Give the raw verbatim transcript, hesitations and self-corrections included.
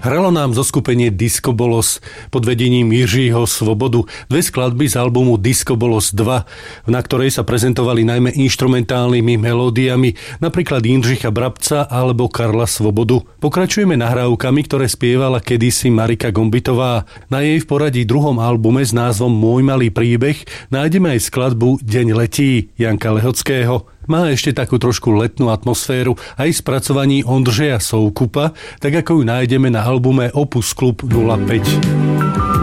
Hralo nám zoskupenie Disco Bolos pod vedením Jiřího Svobodu dve skladby z albumu Disco Bolos dva, na ktorej sa prezentovali najmä inštrumentálnymi melódiami, napríklad Jindřicha Brabca alebo Karla Svobodu. Pokračujeme nahrávkami, ktoré spievala kedysi Marika Gombitová. Na jej v poradí druhom albume s názvom Môj malý príbeh nájdeme aj skladbu Deň letí Janka Lehockého. Má ešte takú trošku letnú atmosféru aj spracovaní Ondřeja Soukupa, tak ako ju nájdeme na albume Opus Klub nula päť.